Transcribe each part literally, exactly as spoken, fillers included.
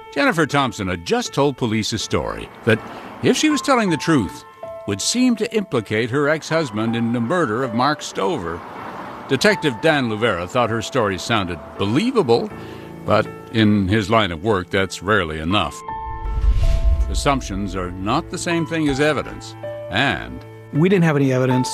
Jennifer Thompson had just told police a story that, if she was telling the truth, would seem to implicate her ex-husband in the murder of Mark Stover. Detective Dan Luvera thought her story sounded believable, but in his line of work, that's rarely enough. Assumptions are not the same thing as evidence, and we didn't have any evidence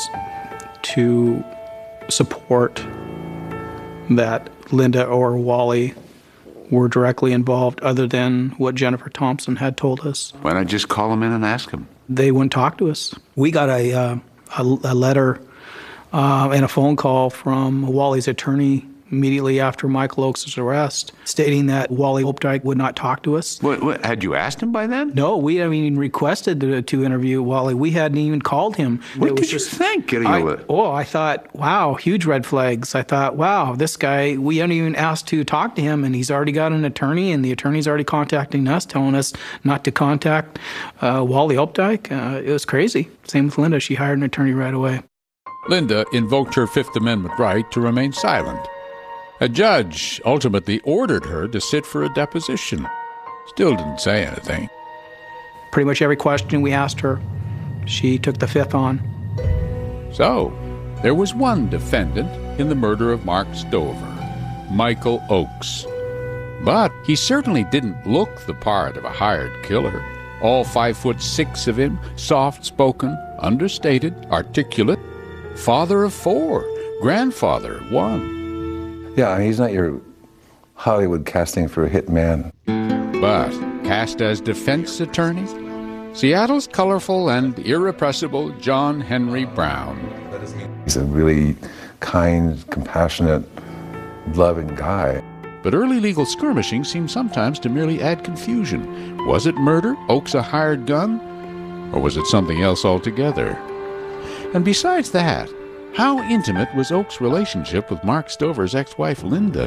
to support that Linda or Wally were directly involved other than what Jennifer Thompson had told us. Why not just call them in and ask them? They wouldn't talk to us. We got a, uh, a, a letter uh, and a phone call from Wally's attorney immediately after Michael Oakes' arrest, stating that Wally Opdyke would not talk to us. What, what, had you asked him by then? No, we hadn't even requested to, to interview Wally. We hadn't even called him. What it did was you just, think? Getting I, a oh, I thought, wow, huge red flags. I thought, wow, this guy, we hadn't even asked to talk to him, and he's already got an attorney, and the attorney's already contacting us, telling us not to contact uh, Wally Opdyke. Uh, it was crazy. Same with Linda. She hired an attorney right away. Linda invoked her Fifth Amendment right to remain silent. A judge ultimately ordered her to sit for a deposition. Still didn't say anything. Pretty much every question we asked her, she took the fifth on. So, there was one defendant in the murder of Mark Stover, Michael Oakes. But he certainly didn't look the part of a hired killer. All five foot six of him, soft-spoken, understated, articulate, father of four, grandfather of one. Yeah, he's not your Hollywood casting for a hit man. But cast as defense attorney, Seattle's colorful and irrepressible John Henry Brown. He's a really kind, compassionate, loving guy. But early legal skirmishing seemed sometimes to merely add confusion. Was it murder, Oakes a hired gun, or was it something else altogether? And besides that, how intimate was Oakes' relationship with Mark Stover's ex-wife, Linda?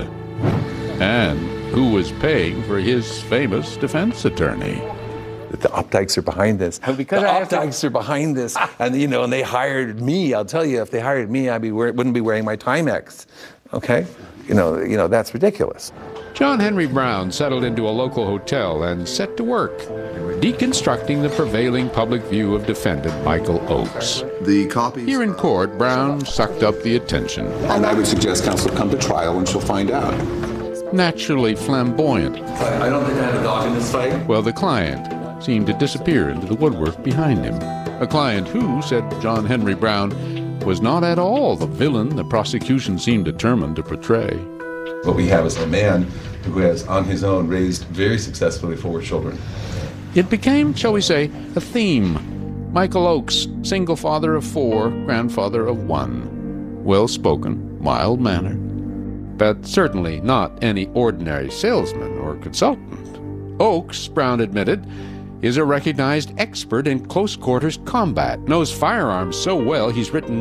And who was paying for his famous defense attorney? The Opdykes are behind this. Because the I have to- Opdykes are behind this. And, you know, and they hired me. I'll tell you, if they hired me, I be wear- wouldn't be wearing my Timex. Okay? You know, you know, that's ridiculous. John Henry Brown settled into a local hotel and set to work, deconstructing the prevailing public view of defendant Michael Oakes. The copies... Here in court, Brown sucked up the attention. And I would suggest counsel come to trial and she'll find out. Naturally flamboyant. I don't think I had a dog in this fight. Well, the client seemed to disappear into the woodwork behind him. A client who, said John Henry Brown, was not at all the villain the prosecution seemed determined to portray. What we have is a man who has, on his own, raised very successfully four children. It became, shall we say, a theme. Michael Oakes, single father of four, grandfather of one. Well-spoken, mild-mannered, but certainly not any ordinary salesman or consultant. Oakes, Brown admitted, is a recognized expert in close-quarters combat, knows firearms so well he's written